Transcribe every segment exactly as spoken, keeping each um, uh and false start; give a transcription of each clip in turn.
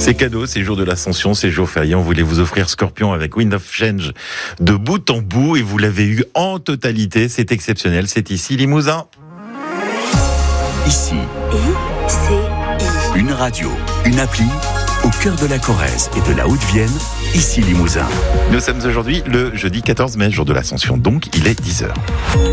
C'est cadeau, c'est jour de l'Ascension, c'est jour férié. On voulait vous offrir Scorpion avec Wind of Change de bout en bout et vous l'avez eu en totalité. C'est exceptionnel, c'est ici Limousin. Ici, I C I. Une radio, une appli, au cœur de la Corrèze et de la Haute-Vienne, ici Limousin. Nous sommes aujourd'hui le jeudi quatorze mai, jour de l'Ascension, donc il est dix heures.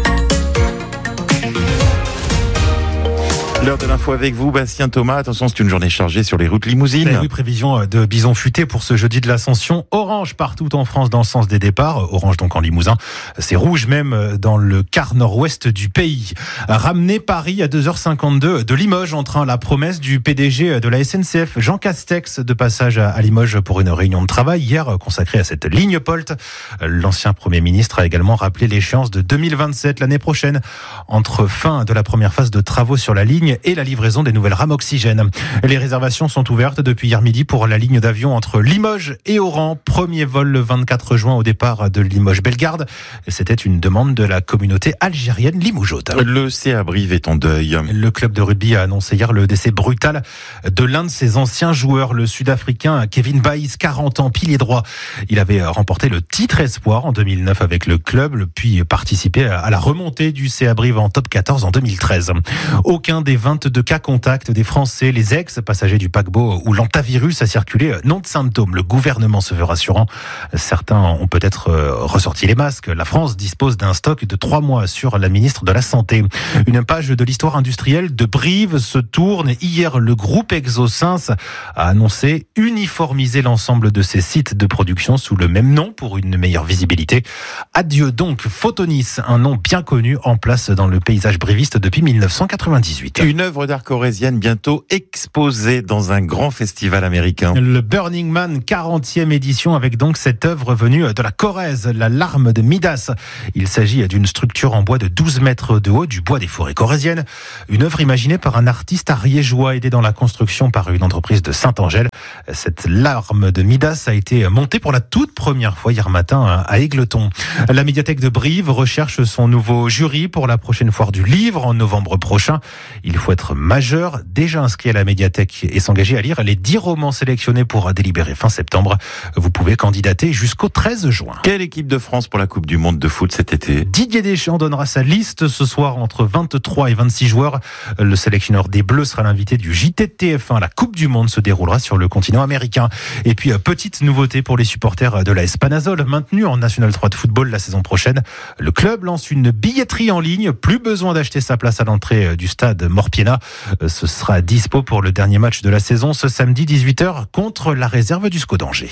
L'heure de l'info avec vous, Bastien Thomas. Attention, c'est une journée chargée sur les routes limousines. Ben oui, prévision de bison futé pour ce jeudi de l'Ascension. Orange partout en France dans le sens des départs. Orange donc en Limousin. C'est rouge même dans le quart nord-ouest du pays. Ramener Paris à deux heures cinquante-deux de Limoges en train. La promesse du P D G de la S N C F, Jean Castex, de passage à Limoges pour une réunion de travail hier consacrée à cette ligne Polt. L'ancien Premier ministre a également rappelé l'échéance de deux mille vingt-sept, l'année prochaine, entre fin de la première phase de travaux sur la ligne et la livraison des nouvelles rames oxygène. Les réservations sont ouvertes depuis hier midi pour la ligne d'avion entre Limoges et Oran. Premier vol le vingt-quatre juin au départ de Limoges-Bellegarde. C'était une demande de la communauté algérienne limougeaute. Le C A Brive est en deuil. Le club de rugby a annoncé hier le décès brutal de l'un de ses anciens joueurs, le Sud-Africain Kevin Baïs, quarante ans, pilier droit. Il avait remporté le titre espoir en deux mille neuf avec le club, puis participé à la remontée du C A Brive en top quatorze en deux mille treize. Aucun des vingt-deux cas contacts des Français, les ex-passagers du paquebot où l'antavirus a circulé, n'ont de symptômes. Le gouvernement se veut rassurant. Certains ont peut-être ressorti les masques. La France dispose d'un stock de trois mois, sur la ministre de la Santé. Une page de l'histoire industrielle de Brive se tourne. Hier, le groupe Exosens a annoncé uniformiser l'ensemble de ses sites de production sous le même nom pour une meilleure visibilité. Adieu donc Photonis, un nom bien connu en place dans le paysage briviste depuis mille neuf cent quatre-vingt-dix-huit. Une œuvre d'art corrézienne bientôt exposée dans un grand festival américain. Le Burning Man, quarantième édition, avec donc cette œuvre venue de la Corrèze, la larme de Midas. Il s'agit d'une structure en bois de douze mètres de haut, du bois des forêts corréziennes. Une œuvre imaginée par un artiste ariégeois, aidé dans la construction par une entreprise de Saint-Angèle. Cette larme de Midas a été montée pour la toute première fois hier matin à Égletons. La médiathèque de Brive recherche son nouveau jury pour la prochaine foire du livre en novembre prochain. Il faut être majeur, déjà inscrit à la médiathèque et s'engager à lire les dix romans sélectionnés pour délibérer fin septembre. Vous pouvez candidater jusqu'au treize juin. Quelle équipe de France pour la Coupe du Monde de foot cet été ? Didier Deschamps donnera sa liste ce soir entre vingt-trois et vingt-six joueurs. Le sélectionneur des Bleus sera l'invité du J T de T F un. La Coupe du Monde se déroulera sur le continent américain. Et puis, petite nouveauté pour les supporters de l'A S Panazol, maintenu en National trois de football la saison prochaine. Le club lance une billetterie en ligne. Plus besoin d'acheter sa place à l'entrée du stade Morpiena. Ce sera dispo pour le dernier match de la saison ce samedi dix-huit heures contre la réserve du S C O d'Angers.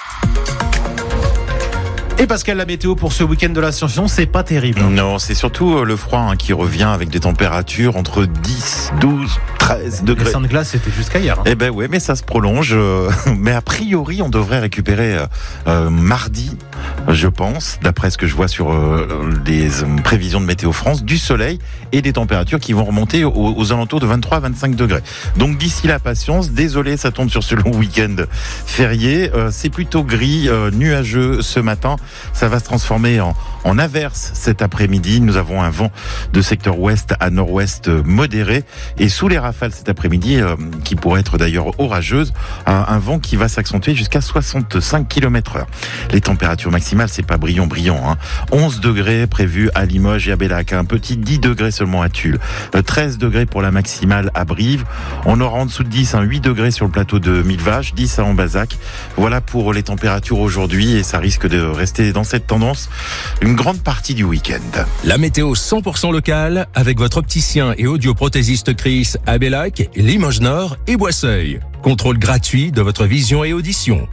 Et Pascal, la météo pour ce week-end de l'Ascension, c'est pas terrible. Non, c'est surtout le froid hein, qui revient avec des températures entre dix, douze, treize degrés. Les seins de glace, c'était jusqu'à hier. Hein. Eh ben ouais, mais ça se prolonge. Euh, mais a priori, on devrait récupérer euh, mardi, je pense, d'après ce que je vois sur euh, les euh, prévisions de Météo France, du soleil et des températures qui vont remonter aux, aux alentours de vingt-trois à vingt-cinq degrés. Donc d'ici là, patience. Désolé, ça tombe sur ce long week-end férié. Euh, c'est plutôt gris, euh, nuageux ce matin. Ça va se transformer en, en averse cet après-midi. Nous avons un vent de secteur ouest à nord-ouest modéré et sous les rafales cet après-midi, euh, qui pourrait être d'ailleurs orageuse, un, un vent qui va s'accentuer jusqu'à soixante-cinq kilomètres heure. Les températures maximales, c'est pas brillant, brillant. Hein. onze degrés prévus à Limoges et à Bellac, un petit dix degrés seulement à Tulle, euh, treize degrés pour la maximale à Brive. On aura en dessous de dix, hein, huit degrés sur le plateau de Millevaches, dix à Ambazac. Voilà pour les températures aujourd'hui et ça risque de rester dans cette tendance une grande partie du week-end. La météo cent pour cent locale avec votre opticien et audioprothésiste Chris à Bellac, Limoges Nord et Boisseuil. Contrôle gratuit de votre vision et audition.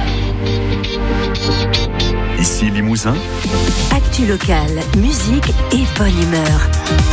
Ici Limousin. Actu locale, musique et bonne humeur.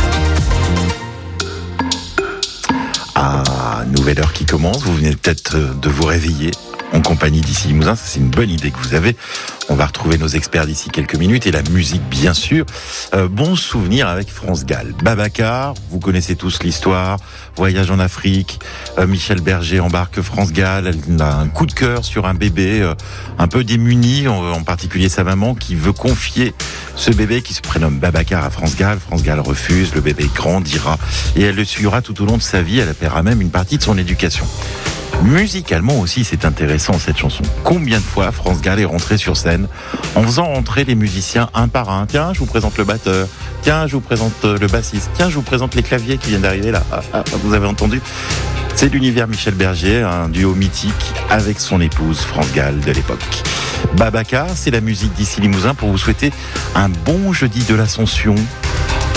Ah, nouvelle heure qui commence. Vous venez peut-être de vous réveiller en compagnie d'Ici Limousin. Ça, c'est une bonne idée que vous avez. On va retrouver nos experts d'ici quelques minutes et la musique, bien sûr. Euh, bon souvenir avec France Gall. Babacar, vous connaissez tous l'histoire. Voyage en Afrique. Euh, Michel Berger embarque France Gall. Elle a un coup de cœur sur un bébé euh, un peu démuni, en, en particulier sa maman qui veut confier ce bébé qui se prénomme Babacar à France Gall. France Gall refuse. Le bébé grandira et elle le suivra tout au long de sa vie. Elle paiera même une partie de son éducation. Musicalement aussi, c'est intéressant cette chanson. Combien de fois France Gall est rentré sur scène en faisant rentrer les musiciens un par un. Tiens, je vous présente le batteur. Tiens, je vous présente le bassiste. Tiens, je vous présente les claviers qui viennent d'arriver là. Ah, ah, vous avez entendu ? C'est l'univers Michel Berger, un duo mythique avec son épouse France Gall de l'époque. Babacar, c'est la musique d'ici Limousin pour vous souhaiter un bon jeudi de l'Ascension.